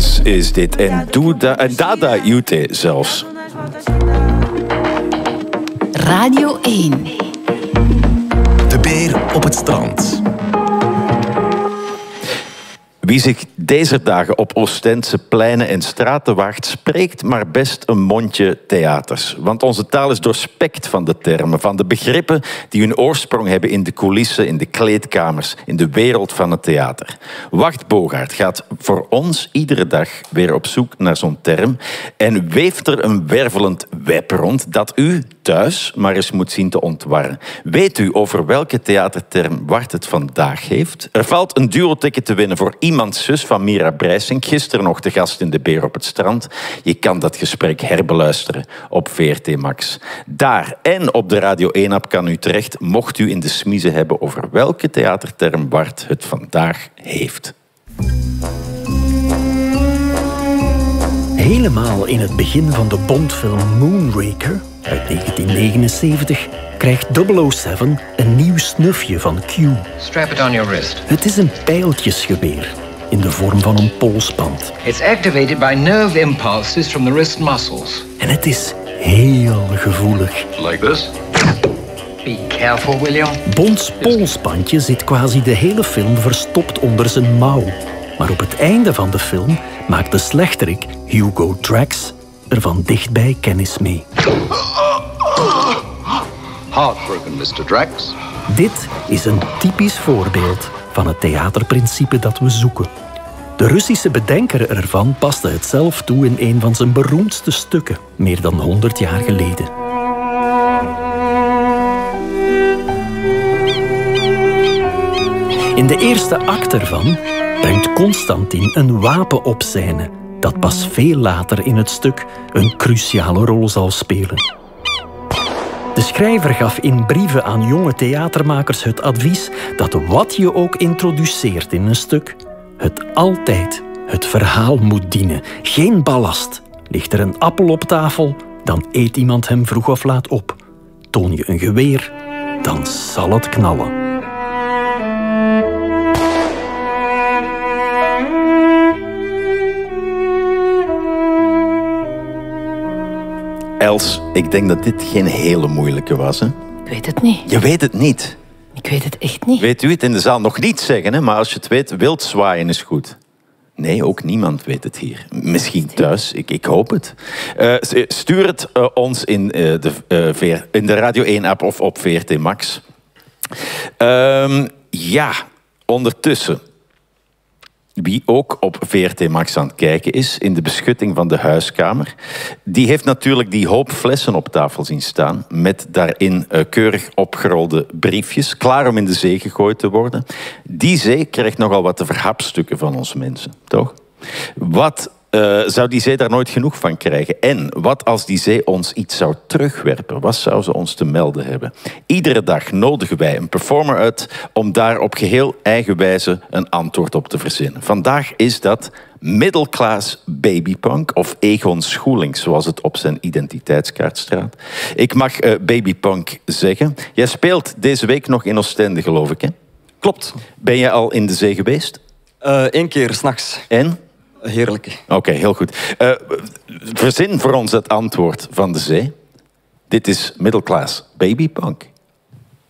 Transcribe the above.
Jazz is dit. En Dada Jute zelfs. Radio 1. De beer op het strand. Wie zich deze dagen op Oostendse pleinen en straten waagt, spreekt maar best een mondje theaters. Want onze taal is doorspekt van de termen, van de begrippen die hun oorsprong hebben in de coulissen, in de kleedkamers, in de wereld van het theater. Wacht Bogaert gaat voor ons iedere dag weer op zoek naar zo'n term en weeft er een wervelend web rond dat u thuis maar eens moet zien te ontwarren. Weet u over welke theaterterm Wart het vandaag heeft? Er valt een duo-ticket te winnen voor Iemands zus van Mira Brijsink. Gisteren nog de gast in De Beer op het Strand. Je kan dat gesprek herbeluisteren op VRT Max. Daar en op de Radio 1-app kan u terecht, mocht u in de smiezen hebben over welke theaterterm Wart het vandaag heeft. Helemaal in het begin van de Bondfilm Moonraker uit 1979 krijgt 007 een nieuw snufje van Q. Strap it on your wrist. Het is een pijltjesgeweer in de vorm van een polsband. It's activated by nerve impulses from the wrist muscles. En het is heel gevoelig. Like this? Be careful, William. Bonds polsbandje zit quasi de hele film verstopt onder zijn mouw. Maar op het einde van de film maakt de slechterik, Hugo Drax, er van dichtbij kennis mee. Heartbroken, Mr. Drax. Dit is een typisch voorbeeld van het theaterprincipe dat we zoeken. De Russische bedenker ervan paste het zelf toe in een van zijn beroemdste stukken, meer dan 100 jaar geleden. In de eerste act ervan brengt Constantin een wapen op scène dat pas veel later in het stuk een cruciale rol zal spelen. De schrijver gaf in brieven aan jonge theatermakers het advies dat wat je ook introduceert in een stuk, het altijd het verhaal moet dienen. Geen ballast. Ligt er een appel op tafel, dan eet iemand hem vroeg of laat op. Toon je een geweer, dan zal het knallen. Els, ik denk dat dit geen hele moeilijke was, hè? Ik weet het niet. Je weet het niet. Ik weet het echt niet. Weet u het in de zaal? Nog niet zeggen, hè? Maar als je het weet, wild zwaaien is goed. Nee, ook niemand weet het hier. Misschien thuis, ik hoop het. Stuur het ons in de Radio 1-app of op VRT Max. Ja, ondertussen. Wie ook op VRT Max aan het kijken is, in de beschutting van de huiskamer, die heeft natuurlijk die hoop flessen op tafel zien staan, met daarin keurig opgerolde briefjes, klaar om in de zee gegooid te worden. Die zee krijgt nogal wat de verhapstukken van ons mensen, toch? Wat zou die zee daar nooit genoeg van krijgen? En wat als die zee ons iets zou terugwerpen? Wat zou ze ons te melden hebben? Iedere dag nodigen wij een performer uit om daar op geheel eigen wijze een antwoord op te verzinnen. Vandaag is dat Middelclass Babypunk, of Egon Schoelings, zoals het op zijn identiteitskaart staat. Ik mag Babypunk zeggen. Jij speelt deze week nog in Oostende, geloof ik, hè? Klopt. Ben je al in de zee geweest? 1 keer 's nachts. En? Heerlijk. Oké, heel goed. Verzin voor ons het antwoord van de zee. Dit is Middelclass Babypunk.